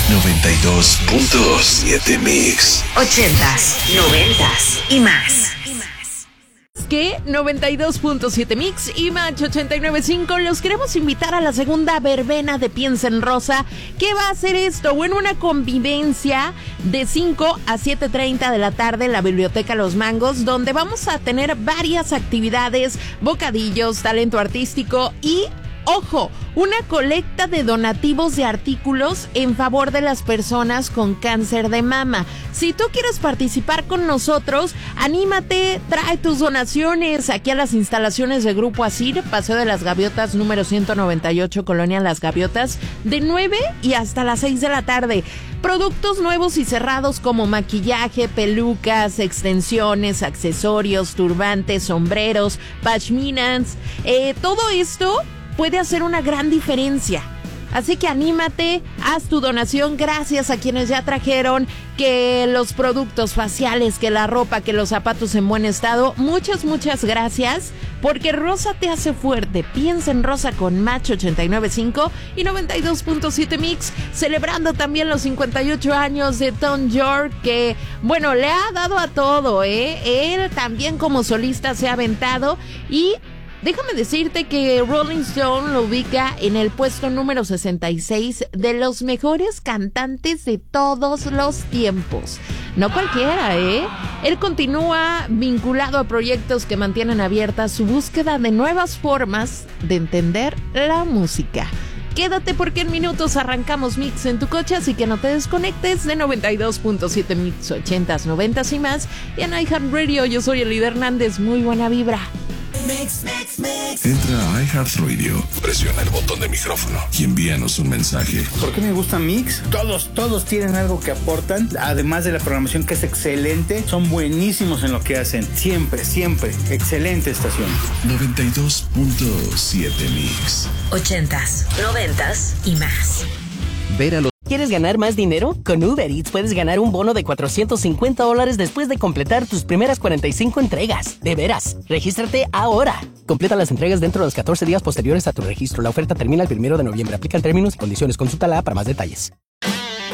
92.7 Mix. 80s, 90s y más. Que 92.7 Mix y Match 89.5 los queremos invitar a la segunda verbena de Piensa en Rosa. ¿Qué va a ser esto? Bueno, una convivencia de 5 a 7:30 de la tarde en la Biblioteca Los Mangos, donde vamos a tener varias actividades, bocadillos, talento artístico y... ¡ojo! Una colecta de donativos de artículos en favor de las personas con cáncer de mama. Si tú quieres participar con nosotros, anímate, trae tus donaciones aquí a las instalaciones de Grupo Asir, Paseo de las Gaviotas, número 198, Colonia Las Gaviotas, de 9 y hasta las 6 de la tarde. Productos nuevos y cerrados como maquillaje, pelucas, extensiones, accesorios, turbantes, sombreros, pashminas, todo esto puede hacer una gran diferencia. Así que anímate, haz tu donación. Gracias a quienes ya trajeron que los productos faciales, que la ropa, que los zapatos en buen estado. Muchas gracias, porque Rosa te hace fuerte. Piensa en Rosa con Match 89.5 y 92.7 Mix, celebrando también los 58 años de Tom York, que, bueno, le ha dado a todo, Él también como solista se ha aventado y... déjame decirte que Rolling Stone lo ubica en el puesto número 66 de los mejores cantantes de todos los tiempos. No cualquiera, Él continúa vinculado a proyectos que mantienen abierta su búsqueda de nuevas formas de entender la música. Quédate porque en minutos arrancamos Mix en tu coche, así que no te desconectes de 92.7 Mix, 80s, 90s y más. Y en iHeartRadio, yo soy Elida Hernández, muy buena vibra. Mix. Entra a iHeartRadio, presiona el botón de micrófono y envíanos un mensaje. ¿Por qué me gusta Mix? Todos tienen algo que aportan, además de la programación que es excelente, son buenísimos en lo que hacen. Siempre, excelente estación. 92.7 Mix. 80s, 90s y más. ¿Quieres ganar más dinero? Con Uber Eats puedes ganar un bono de $450 después de completar tus primeras 45 entregas. ¡De veras! ¡Regístrate ahora! Completa las entregas dentro de los 14 días posteriores a tu registro. La oferta termina el 1 de noviembre. Aplican términos y condiciones. Consulta la app para más detalles.